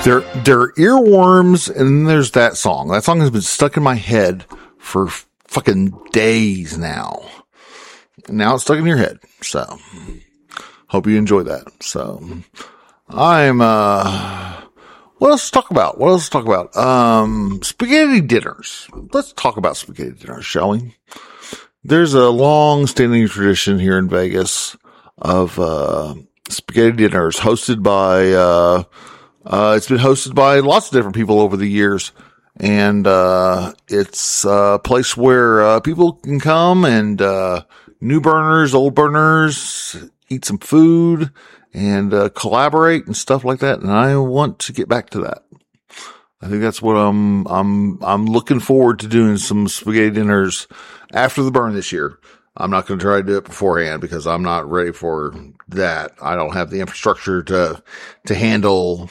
There are earworms, and then there's that song. That song has been stuck in my head for fucking days now. Now it's stuck in your head. So, hope you enjoy that. So, what else to talk about? Spaghetti dinners. Let's talk about spaghetti dinners, shall we? There's a long-standing tradition here in Vegas of, spaghetti dinners hosted by, it's been hosted by lots of different people over the years. And, it's a place where, people can come and, new burners, old burners, eat some food and, collaborate and stuff like that. And I want to get back to that. I think that's what I'm looking forward to doing, some spaghetti dinners after the burn this year. I'm not going to try to do it beforehand because I'm not ready for that. I don't have the infrastructure to handle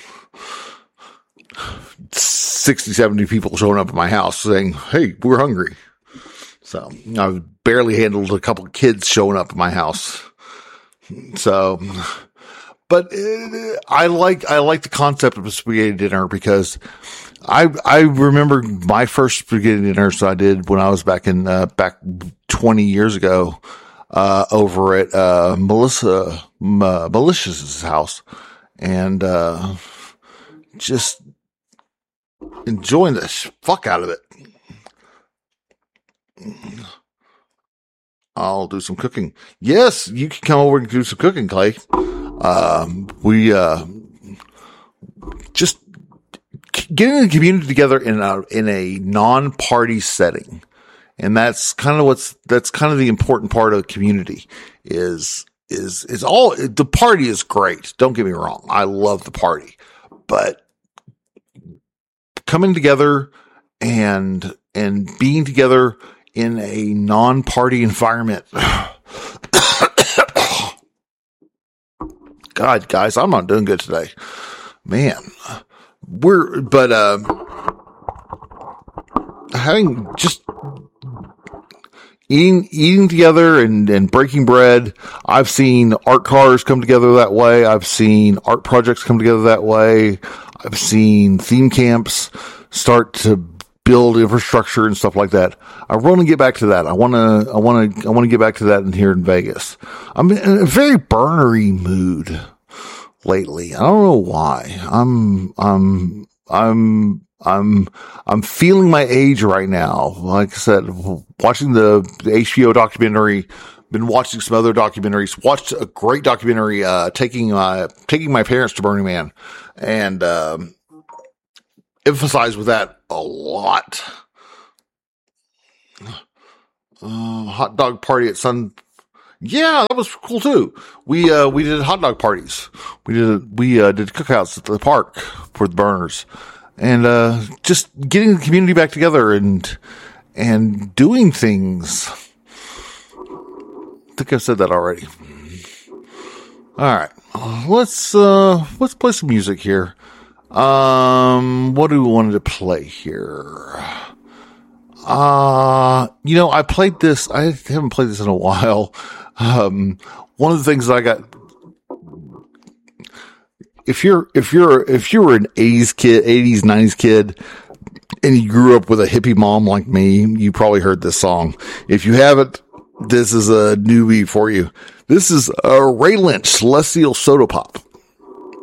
60, 70 people showing up at my house saying, "Hey, we're hungry." So I've barely handled a couple of kids showing up at my house. So, but I like the concept of a spaghetti dinner because I remember my first spaghetti dinners I did when I was back 20 years ago, over at, Melissa's house, and, just enjoying the fuck out of it. I'll do some cooking. Yes, you can come over and do some cooking, Clay. We just getting the community together in a non-party setting. And that's kind of the important part of the community is all, the party is great. Don't get me wrong. I love the party, but coming together and being together in a non-party environment. God, guys, I'm not doing good today, man. Having just eating together and breaking bread. I've seen art cars come together that way. I've seen art projects come together that way. I've seen theme camps start to build infrastructure and stuff like that. I want to get back to that. I want to get back to that here in Vegas. I'm in a very burnery mood lately. I don't know why. I'm feeling my age right now. Like I said, watching the HBO documentary, been watching some other documentaries, watched a great documentary, taking my parents to Burning Man, and, emphasized with that a lot. Hot dog party at yeah, that was cool too. We did hot dog parties. We did cookouts at the park for the burners. And, just getting the community back together and doing things. I think I've said that already. All right. Let's play some music here. What do we want to play here? I played this. I haven't played this in a while. One of the things I got, if you were an 80s, 90s kid, and you grew up with a hippie mom like me, you probably heard this song. If you haven't, this is a newbie for you. This is Ray Lynch, Celestial Soda Pop.